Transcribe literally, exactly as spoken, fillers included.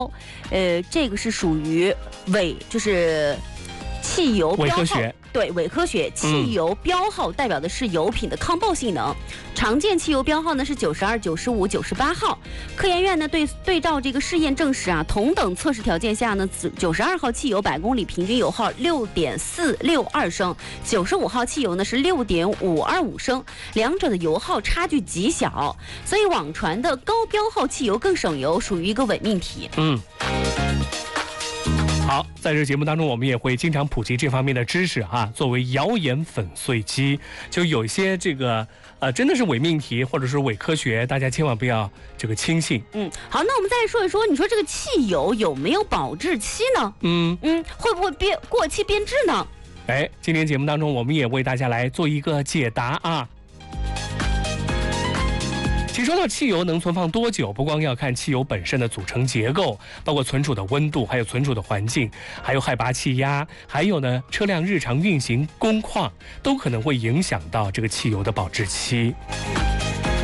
呃，这个是属于伪，就是汽油标号。 伪科学。 对，伪科学。汽油标号代表的是油品的抗爆性能，嗯、常见汽油标号呢是九十二、九十五、九十八号。科研院呢对对照这个试验证实啊，同等测试条件下呢，九十二号汽油百公里平均油耗六点四六二升，九十五号汽油呢是六点五二五升，两者的油耗差距极小，所以网传的高标号汽油更省油，属于一个伪命题。 嗯。好，在这节目当中，我们也会经常普及这方面的知识哈。作为谣言粉碎机，就有一些这个呃，真的是伪命题或者是伪科学，大家千万不要这个轻信。 嗯，好，那我们再说一说，你说这个汽油有没有保质期呢？嗯嗯，会不会变过期变质呢？ 哎，今天节目当中，我们也为大家来做一个解答啊。其实说到汽油能存放多久，不光要看汽油本身的组成结构，包括存储的温度，还有存储的环境，还有海拔气压，还有呢车辆日常运行工况，都可能会影响到这个汽油的保质期。